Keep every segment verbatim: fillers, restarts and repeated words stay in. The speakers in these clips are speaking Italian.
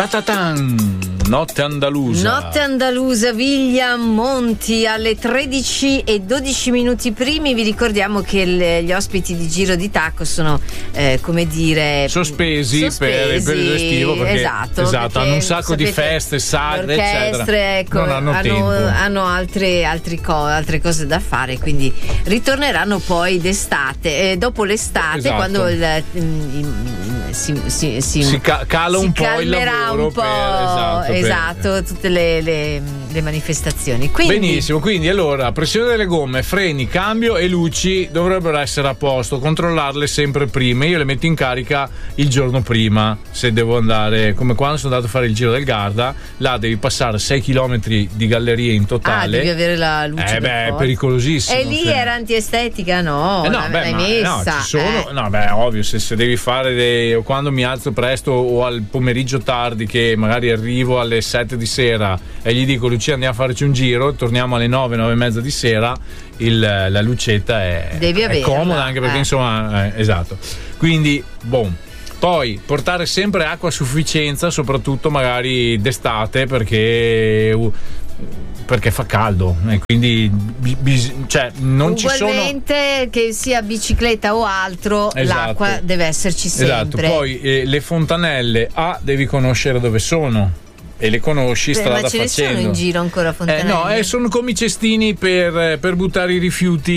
Ta-ta-tan! Notte andalusa. Notte andalusa, Viglia Monti, alle tredici e dodici minuti primi. Vi ricordiamo che le, gli ospiti di Giro di Tacco sono, eh, come dire, sospesi, sospesi per il periodo estivo. Perché, esatto, esatto perché, hanno un sacco sapete, di feste, sagre, eccetera. Ecco, non hanno, hanno, tempo. hanno altre, altri co- altre cose da fare, quindi ritorneranno poi d'estate, eh, dopo l'estate, esatto. quando il, il, si, si, si, si ca- cala si un po' il lavoro un po', per, esatto, esatto per... tutte le, le, le manifestazioni. Quindi... Benissimo, quindi allora pressione delle gomme, freni, cambio e luci dovrebbero essere a posto, controllarle sempre prima. Io le metto in carica il giorno prima, se devo andare, come quando sono andato a fare il Giro del Garda, là devi passare sei chilometri di gallerie in totale. Ah, devi avere la luce. Eh beh, è forza. pericolosissimo. E lì se... era antiestetica, no? Eh no, l'hai beh, ma, messa. no, ci sono, eh. no, beh, ovvio, se, se devi fare dei, o quando mi alzo presto o al pomeriggio tardi, che magari arrivo alle sette di sera e gli dico Lucia andiamo a farci un giro, torniamo alle nove, nove e mezza di sera, il, la lucetta è, devi è comoda, anche perché eh. insomma, eh, esatto. Quindi, boom. Poi portare sempre acqua a sufficienza, soprattutto magari d'estate, perché perché fa caldo e quindi bis- cioè non ci sono, ugualmente che sia bicicletta o altro, esatto. l'acqua deve esserci sempre. Esatto. Poi eh, le fontanelle A devi conoscere dove sono e le conosci Beh, strada ma ce facendo. ne sono in giro ancora fontanelle? Eh, no, eh, sono come i cestini per, per buttare i rifiuti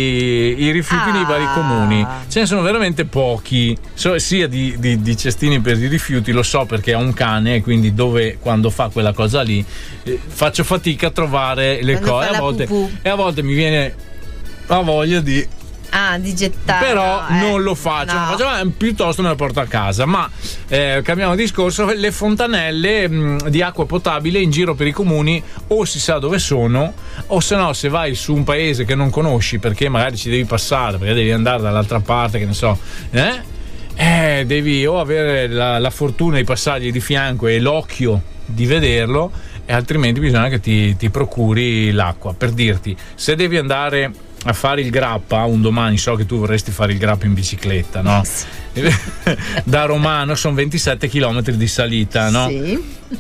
i rifiuti ah. nei vari comuni. Ce ne sono veramente pochi, so, sia di, di, di cestini per i rifiuti, lo so perché ho un cane, quindi dove quando fa quella cosa lì eh, faccio fatica a trovare le cose a volte, e a volte mi viene la voglia di Ah, di gettare. Però no, eh. non lo faccio, no. non faccio eh, piuttosto me la porto a casa. Ma eh, cambiamo discorso. Le fontanelle mh, di acqua potabile in giro per i comuni o si sa dove sono, o se no, se vai su un paese che non conosci perché magari ci devi passare, perché devi andare dall'altra parte, che ne so, eh, eh devi o avere la, la fortuna di passargli di fianco e l'occhio di vederlo, e altrimenti bisogna che ti, ti procuri l'acqua. Per dirti, se devi andare a fare il grappa un domani, so che tu vorresti fare il grappa in bicicletta, no? Sì. Da Romano sono ventisette chilometri di salita, no? Sì.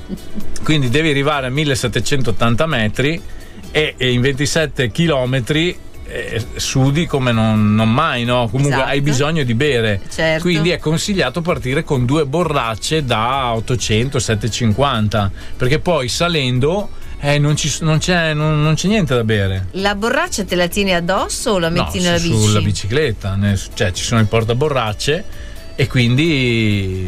Quindi devi arrivare a millesettecentottanta metri e, e in ventisette chilometri eh, sudi come non, non mai, no? Comunque esatto. Hai bisogno di bere, certo. Quindi è consigliato partire con due borracce da ottocento settecentocinquanta, perché poi salendo Eh, non, ci, non, c'è, non, non c'è niente da bere. La borraccia te la tieni addosso o la metti no, nella su, bici? Sulla bicicletta, ne, cioè ci sono i portaborracce e quindi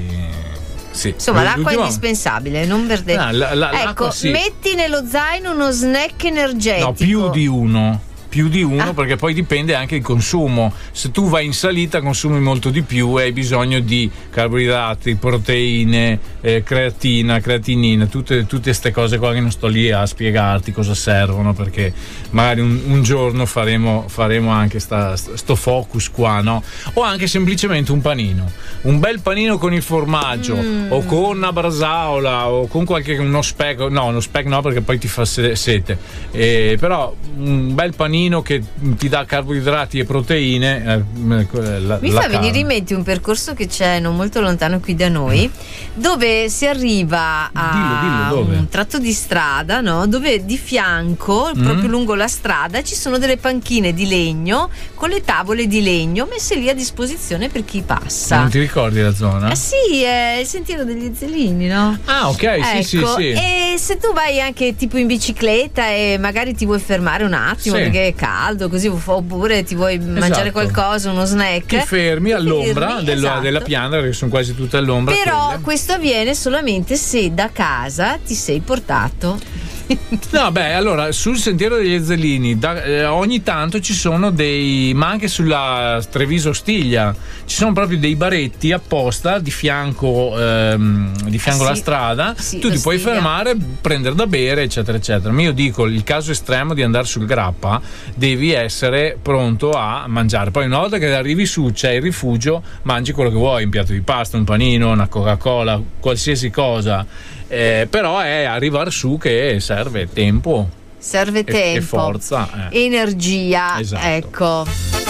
sì. Insomma, l'acqua L'ultimo... è indispensabile, non perdere. No, la, la, ecco, sì. Metti nello zaino uno snack energetico. No, più di uno. Più di uno, ah. perché poi dipende anche il consumo. Se tu vai in salita consumi molto di più e hai bisogno di carboidrati, proteine, eh, creatina, creatinina, tutte queste cose qua che non sto lì a spiegarti cosa servono, perché magari un, un giorno faremo, faremo anche sta, sto focus qua, no? O anche semplicemente un panino, un bel panino con il formaggio mm. o con una brasaola o con qualche uno speck, no, uno speck no perché poi ti fa sete, eh, però un bel panino che ti dà carboidrati e proteine, eh, la, mi la fa venire in mente un percorso che c'è non molto lontano qui da noi, dove si arriva a dillo, dillo, dove? un tratto di strada, no? Dove di fianco, mm. proprio lungo la strada, ci sono delle panchine di legno con le tavole di legno messe lì a disposizione per chi passa. Non ti ricordi la zona? Eh sì, è il sentiero degli Zelini, no? Ah, ok, ecco, sì, sì, sì. E se tu vai anche tipo in bicicletta e magari ti vuoi fermare un attimo, sì, perché è caldo, così, oppure ti vuoi esatto. mangiare qualcosa, uno snack, ti fermi all'ombra fermi, della, esatto. della pianta, perché sono quasi tutte all'ombra. Però quelle. Questo avviene solamente se da casa ti sei portato. No, beh, allora sul sentiero degli Ezzelini da, eh, ogni tanto ci sono dei, ma anche sulla Treviso Stiglia ci sono proprio dei baretti apposta di fianco ehm, di fianco ah, alla sì. strada, sì, tu ti puoi Stiglia. fermare, prendere da bere, eccetera eccetera. Ma io dico, il caso estremo di andare sul grappa, devi essere pronto a mangiare. Poi una volta che arrivi su c'è il rifugio, mangi quello che vuoi, un piatto di pasta, un panino, una Coca-Cola, qualsiasi cosa. Eh, però è arrivare su che serve tempo, serve e, tempo e forza, eh. energia, esatto. Ecco.